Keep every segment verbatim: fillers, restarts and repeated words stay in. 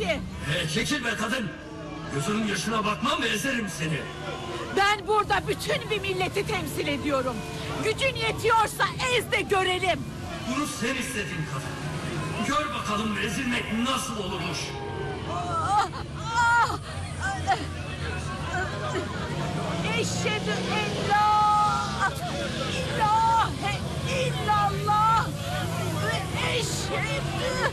hadi. Ee, çekil be kadın. Gözünün yaşına bakmam ve ezerim seni. Ben burada bütün bir milleti temsil ediyorum. Gücün yetiyorsa ez de görelim. Bunu sen istedin kadın. Gör bakalım ezilmek nasıl olurmuş. Ah, ah, Eşhedü en la ilahe illallah ve eşhedü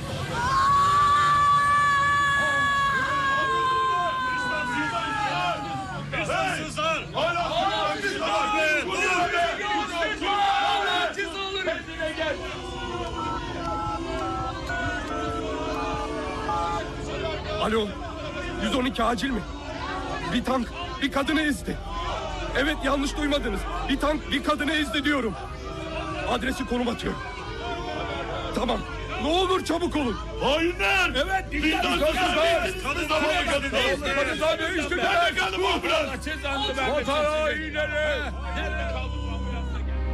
Vicdansızlar! Alo, yüz on iki acil mi? Bir tank bir kadını ezdi. Evet, yanlış duymadınız. Bir tank bir kadını ezdi diyorum. Adresi konum atıyorum. Tamam, ne olur çabuk olun. Hainler! Evet, Vicdansızlar! Kadın zavallı kadın değil. Kadın zavallı işte. Nerede kaldı bu ambulans? Vatan hainleri! Nerede kaldı bu ambulans?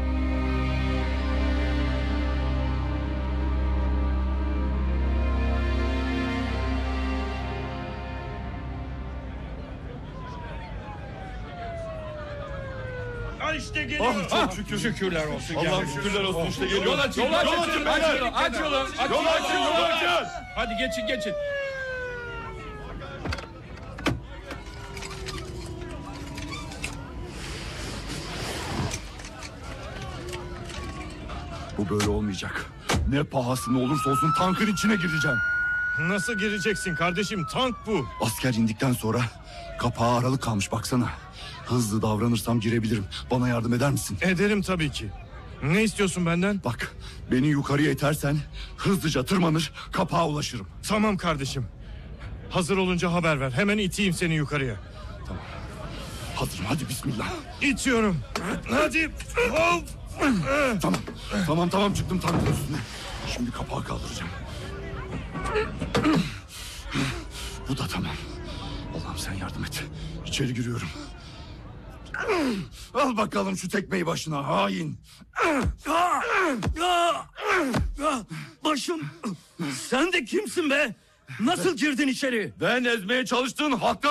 İşte geliyor. Ah, çok şükür. Şükürler olsun. Allah'ım şükürler olsun, işte geliyor. Yol açın, Yol açın, yol açın, aç beyler. yolu, aç yolu, aç Yol yolu, açın, yol açın. Hadi geçin, geçin. Bu böyle olmayacak. Ne pahasına olursa olsun tankın içine gireceğim. Nasıl gireceksin kardeşim? Tank bu. Asker indikten sonra kapağı aralık kalmış, baksana. Hızlı davranırsam girebilirim. Bana yardım eder misin? Ederim tabii ki. Ne istiyorsun benden? Bak, beni yukarıya itersen hızlıca tırmanır, kapağa ulaşırım. Tamam kardeşim. Hazır olunca haber ver. Hemen iteyim seni yukarıya. Hazırım, hadi bismillah. İtiyorum. Hadi. Hop. Tamam, tamam, tamam, çıktım tankın üstüne. Şimdi kapağı kaldıracağım. Bu da tamam. Allah'ım sen yardım et. İçeri giriyorum. Al bakalım şu tekmeyi başına hain. Başım. Sen de kimsin be? Nasıl girdin içeri? Ben ezmeye çalıştığın halka